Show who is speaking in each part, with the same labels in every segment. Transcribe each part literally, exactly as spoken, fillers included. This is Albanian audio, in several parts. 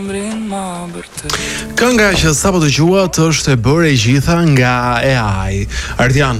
Speaker 1: Kënga që sapo dëgjuat është e bërë e gjitha nga A I. Ardian,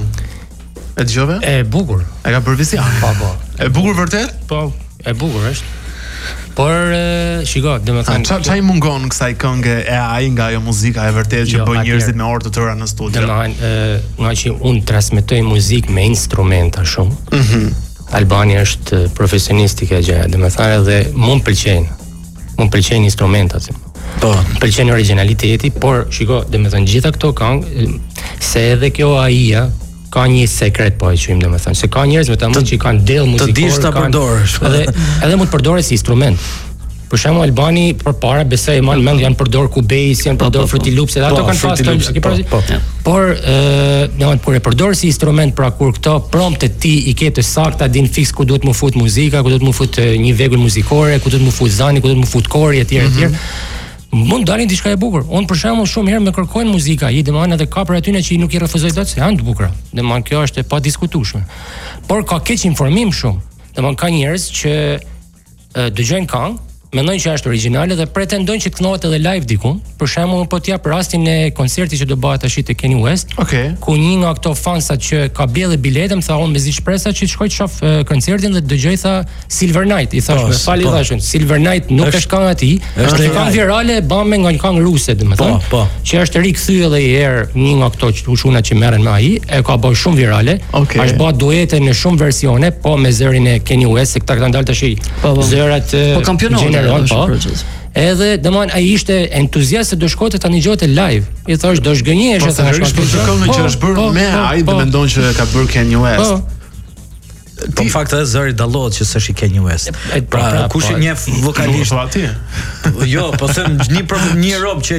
Speaker 1: e dëgjove?
Speaker 2: E bukur.
Speaker 1: E ka bërë Visian?
Speaker 2: Po, po.
Speaker 1: E bukur vërtet?
Speaker 2: Po, e bukur është. Por shiko, domethënë,
Speaker 1: çfarë çai mungon kësaj këngë e A I nga ajo muzika e vërtetë që
Speaker 2: jo,
Speaker 1: bën njerëzit me orë të tëra në studio?
Speaker 2: Domethënë, nga që unë transmetoj muzikë me instrumenta shumë.
Speaker 1: Mhm.
Speaker 2: Albani është profesionistike gjë, domethënë edhe mua m'pëlqejnë. Mua m'pëlqejnë instrumentat.
Speaker 1: Po,
Speaker 2: m'pëlqen originaliteti, por shiko, domethënë gjitha këto këngë se edhe kjo A I-ja ka një sekret, po e quajmë, domethënë, se ka njerëz vetëm që kanë dell muzikor,
Speaker 3: të dish ta përdorësh.
Speaker 2: Edhe edhe mund të përdores si instrument. Për shembull Albani përpara besoj e mand mend janë përdor Cubase, janë përdor Fruity Loops, edhe ato kanë pasur, por ë, domethënë kur e përdor si instrument, pra kur këto prompte ti i ke të sakta, din fiks ku duhet më fut muzika, ku duhet më fut një vegull muzikore, ku duhet më fut zani, ku duhet më fut kori etj etj. Mund dalin diçka e bukur. Unë për shembull shumë herë më kërkojnë muzika, i domethënë edhe ka për aty që i nuk i refuzoj dot se janë të bukura. Domethënë kjo është e padiskutueshme. Por ka keq informim shumë. Domethënë ka njerëz që dëgjojnë këngë, mendojnë që është origjinale dhe pretendojnë që të kënohet edhe live diku. Për shembull, po t'jap rastin e koncertit që do bëhet tash te Kanye West.
Speaker 1: Okay.
Speaker 2: Ku një nga këto fansat që ka bjellë bilete më tha unë mezi shpresa që të shkoj të shoh koncertin dhe dëgjoj tha Silver Night. I thash me fali thashun, Silver Night nuk është kënga e tij, është një këngë virale bame nga një këngë ruse, domethënë.
Speaker 3: Po, po.
Speaker 2: Që është rikthyer edhe një herë një nga këto çuna që merren me A I, e ka bërë shumë virale.
Speaker 1: Okay.
Speaker 2: Është bërë duete në shumë versione, po me zërin e Kanye West, se këta kanë dalë tash zërat
Speaker 4: po kampionat.
Speaker 2: Po. Edhe domthon ai ishte entuziast se do shkote tani gjote live. I thash do zgënjehesh
Speaker 1: atë tash. Po këngën që është bërë me A I, do mendon që ka bërë Kanye West.
Speaker 3: Po në fakt edhe zëri dallohet që s'është i Kanye West. Pra kush i njeh vokalisht
Speaker 1: aty?
Speaker 3: Jo, po them një një rob që